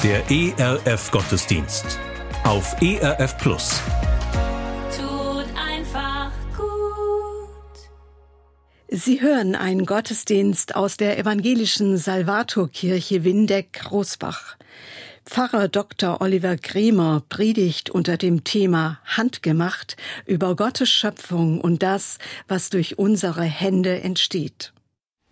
Der ERF-Gottesdienst auf ERF Plus. Tut einfach gut. Sie hören einen Gottesdienst aus der evangelischen Salvatorkirche Windeck-Rosbach. Pfarrer Dr. Oliver Kremer predigt unter dem Thema Handgemacht über Gottes Schöpfung und das, was durch unsere Hände entsteht.